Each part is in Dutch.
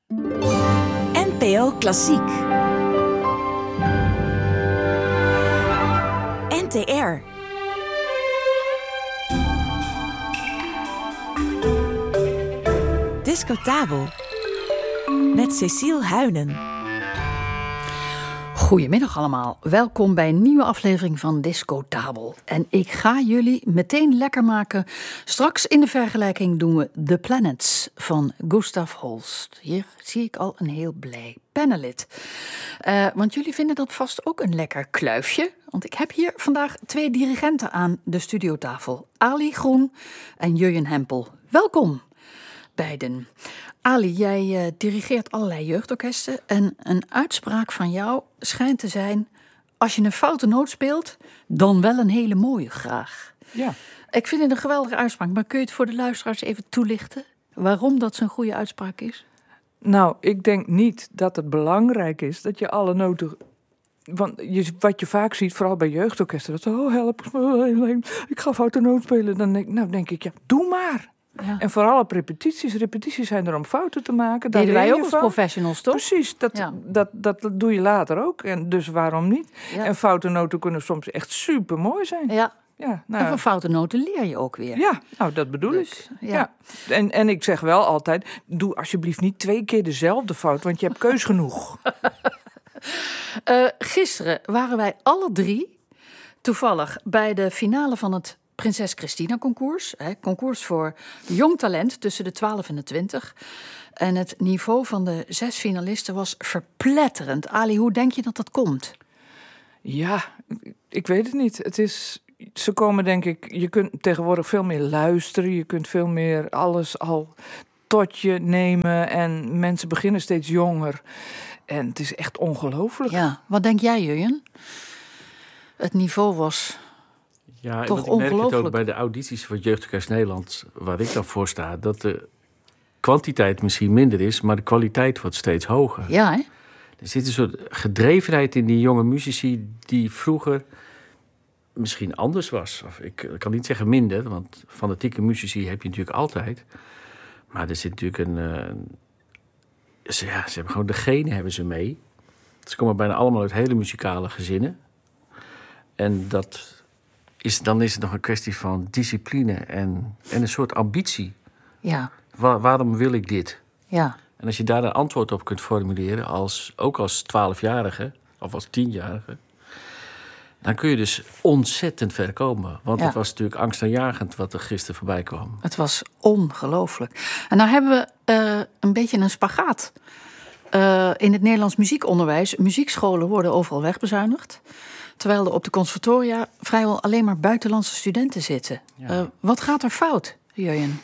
NPO Klassiek. NTR. Discotabel. Met Cecile Huynen. Goedemiddag allemaal. Welkom bij een nieuwe aflevering van Discotabel. En ik ga jullie meteen lekker maken. Straks in de vergelijking doen we The Planets van Gustav Holst. Hier zie ik al een heel blij panellid. Want jullie vinden dat vast ook een lekker kluifje. Want ik heb hier vandaag 2 dirigenten aan de studiotafel. Ali Groen en Jurjen Hempel. Welkom, beiden. Ali, jij dirigeert allerlei jeugdorkesten. En een uitspraak van jou schijnt te zijn: als je een foute noot speelt, dan wel een hele mooie graag. Ja. Ik vind het een geweldige uitspraak, maar kun je het voor de luisteraars even toelichten? Waarom dat zo'n goede uitspraak is? Nou, ik denk niet dat het belangrijk is dat je alle noten... Want wat je vaak ziet, vooral bij jeugdorkesten, dat help, ik ga foute noot spelen. Dan denk ik, ja, doe maar. Ja. En vooral op repetities. Repetities zijn er om fouten te maken. Deden wij ook als professionals, toch? Precies, dat doe je later ook. En dus waarom niet? Ja. En foute noten kunnen soms echt super mooi zijn. Ja. Ja, en van foute noten leer je ook weer. Ja, nou dat bedoel ik. Ja. En ik zeg wel altijd, doe alsjeblieft niet 2 keer dezelfde fout, want je hebt keus genoeg. Gisteren waren wij alle 3 toevallig bij de finale van het Prinses Christina concours. Concours voor jong talent tussen de 12 en de 20. En het niveau van de 6 finalisten was verpletterend. Ali, hoe denk je dat dat komt? Ja, ik weet het niet. Ze komen denk ik, je kunt tegenwoordig veel meer luisteren. Je kunt veel meer alles al tot je nemen. En mensen beginnen steeds jonger. En het is echt ongelooflijk. Ja, wat denk jij, Jurjen? Het niveau was... Ja, toch want ik merk het ook ongelooflijk. bij de audities van Jeugdorkest Nederland, waar ik dan voor sta, dat de kwantiteit misschien minder is, maar de kwaliteit wordt steeds hoger. Ja, hè? Er zit een soort gedrevenheid in die jonge muzici die vroeger misschien anders was. Of ik kan niet zeggen minder, want fanatieke muzici heb je natuurlijk altijd. Maar er zit natuurlijk ze hebben gewoon de genen hebben ze mee. Ze komen bijna allemaal uit hele muzikale gezinnen. En dan is het nog een kwestie van discipline en een soort ambitie. Ja. Waarom wil ik dit? Ja. En als je daar een antwoord op kunt formuleren, ook als 12-jarige of als 10-jarige... dan kun je dus ontzettend ver komen. Want het was natuurlijk angstaanjagend wat er gisteren voorbij kwam. Het was ongelooflijk. En nou hebben we een beetje een spagaat. In het Nederlands muziekonderwijs. Muziekscholen worden overal wegbezuinigd. Terwijl er op de conservatoria vrijwel alleen maar buitenlandse studenten zitten. Ja. Wat gaat er fout, Jurjen?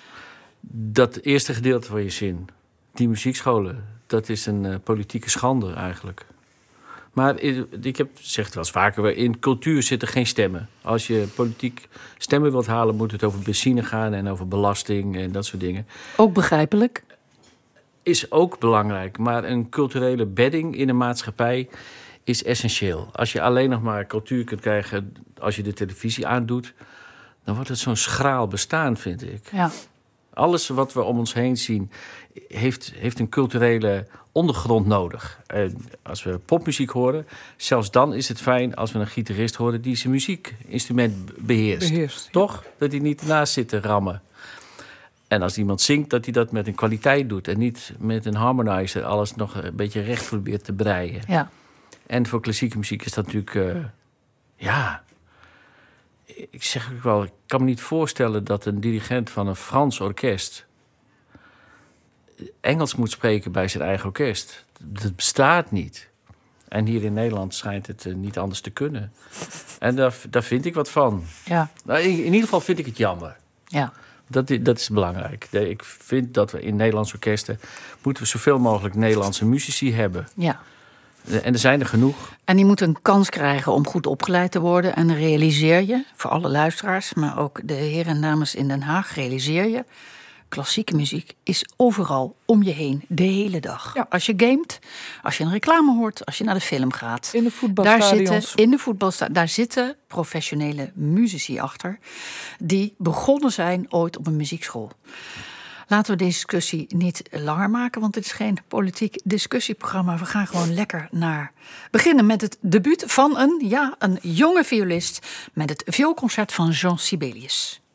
Dat eerste gedeelte van je zin, die muziekscholen, dat is een politieke schande eigenlijk. Maar ik heb gezegd wel eens vaker, in cultuur zitten geen stemmen. Als je politiek stemmen wilt halen, moet het over benzine gaan en over belasting en dat soort dingen. Ook begrijpelijk. Is ook belangrijk, maar een culturele bedding in een maatschappij is essentieel. Als je alleen nog maar cultuur kunt krijgen als je de televisie aandoet, dan wordt het zo'n schraal bestaan, vind ik. Ja. Alles wat we om ons heen zien heeft een culturele ondergrond nodig. Als we popmuziek horen, zelfs dan is het fijn als we een gitarist horen die zijn muziekinstrument beheerst. Toch? Dat hij niet ernaast zit te rammen. En als iemand zingt, dat hij dat met een kwaliteit doet en niet met een harmonizer alles nog een beetje recht probeert te breien. Ja. En voor klassieke muziek is dat natuurlijk... Ik zeg ook wel, ik kan me niet voorstellen dat een dirigent van een Frans orkest Engels moet spreken bij zijn eigen orkest. Dat bestaat niet. En hier in Nederland schijnt het niet anders te kunnen. En daar vind ik wat van. Ja. Nou, in ieder geval vind ik het jammer. Ja. Dat is belangrijk. Ik vind dat we in Nederlandse orkesten moeten we zoveel mogelijk Nederlandse muzici hebben. Ja. En er zijn er genoeg. En die moeten een kans krijgen om goed opgeleid te worden. En dan realiseer je, voor alle luisteraars, maar ook de heren en dames in Den Haag, realiseer je, klassieke muziek is overal om je heen, de hele dag. Ja. Als je gamet, als je een reclame hoort, als je naar de film gaat. In de voetbalstadions. Daar zitten professionele muzici achter, die begonnen zijn ooit op een muziekschool. Laten we deze discussie niet langer maken, want het is geen politiek discussieprogramma. We gaan gewoon lekker beginnen met het debuut van een jonge violist met het vioolconcert van Jean Sibelius.